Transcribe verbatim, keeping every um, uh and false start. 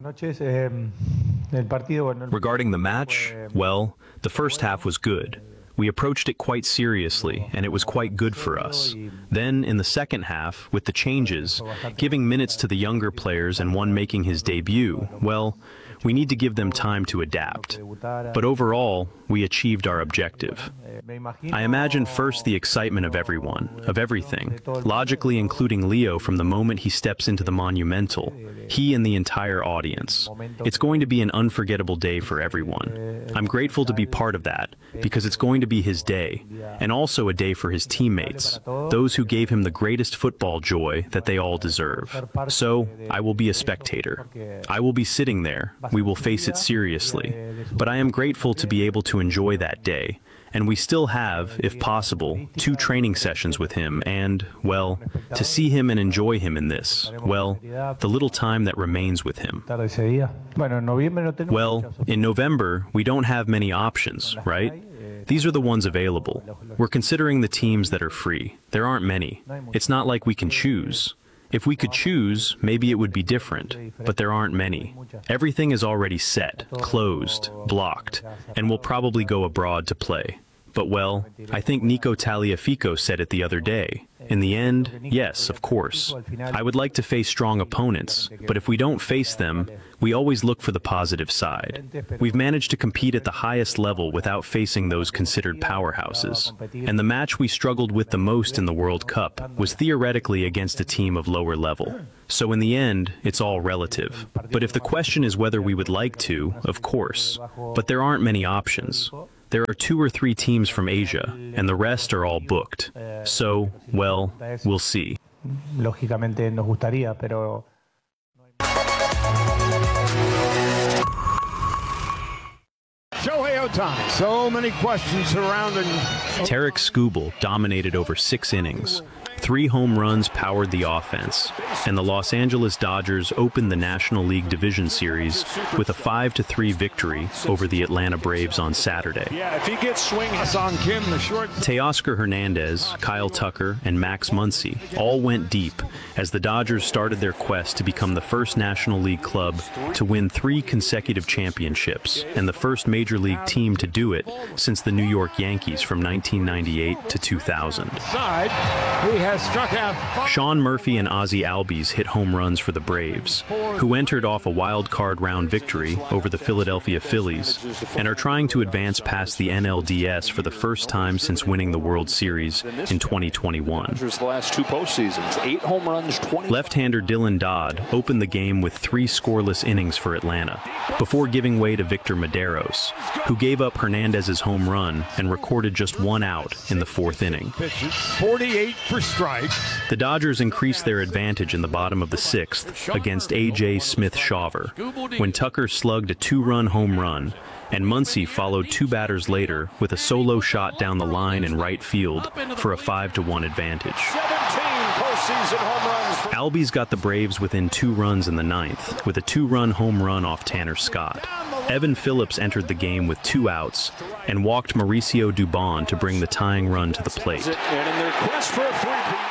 Regarding the match, well, the first half was good. We approached it quite seriously, and it was quite good for us. Then, in the second half, with the changes, giving minutes to the younger players and one making his debut, well, we need to give them time to adapt. But overall, we achieved our objective. I imagine first the excitement of everyone, of everything, logically including Leo from the moment he steps into the Monumental, he and the entire audience. It's going to be an unforgettable day for everyone. I'm grateful to be part of that, because it's going to be his day, and also a day for his teammates, those who gave him the greatest football joy that they all deserve. So, I will be a spectator. I will be sitting there. We will face it seriously. But I am grateful to be able to enjoy that day. And we still have, if possible, two training sessions with him and, well, to see him and enjoy him in this, well, the little time that remains with him. Well, in November, we don't have many options, right? These are the ones available. We're considering the teams that are free. There aren't many. It's not like we can choose. If we could choose, maybe it would be different, but there aren't many. Everything is already set, closed, blocked, and we'll probably go abroad to play. But well, I think Nico Tagliafico said it the other day. In the end, yes, of course. I would like to face strong opponents, but if we don't face them, we always look for the positive side. We've managed to compete at the highest level without facing those considered powerhouses. And the match we struggled with the most in the World Cup was theoretically against a team of lower level. So in the end, it's all relative. But if the question is whether we would like to, of course. But there aren't many options. There are two or three teams from Asia, and the rest are all booked. So, well, we'll see. Lógicamente nos gustaría, pero Shohei Ohtani. So many questions surrounding. Tarik Skubal dominated over six innings. Three home runs powered the offense, and the Los Angeles Dodgers opened the National League Division Series with a five to three victory over the Atlanta Braves on Saturday. Yeah, if he gets swing, Hassan Kim, the short. Teoscar Hernandez, Kyle Tucker, and Max Muncy all went deep as the Dodgers started their quest to become the first National League club to win three consecutive championships and the first Major League team to do it since the New York Yankees from nineteen ninety-eight to two thousand. Side, he has struck out. Sean Murphy and Ozzie Albies hit home runs for the Braves, who entered off a wild card round victory over the Philadelphia Phillies and are trying to advance past the N L D S for the first time since winning the World Series in twenty twenty-one. Last two postseasons, eight home runs, twenty. Left-hander Dylan Dodd opened the game with three scoreless innings for Atlanta, before giving way to Victor Maderos, who gave up Hernandez's home run and recorded just one out in the fourth inning. forty-eight for strikes. The Dodgers increased their advantage in the bottom of the sixth against A J Smith-Shawver, when Tucker slugged a two-run home run, and Muncy followed two batters later with a solo shot down the line in right field for a five to one advantage. Albies got the Braves within two runs in the ninth with a two-run home run off Tanner Scott. Evan Phillips entered the game with two outs and walked Mauricio Dubon to bring the tying run to the plate. And in their quest for a three-peat,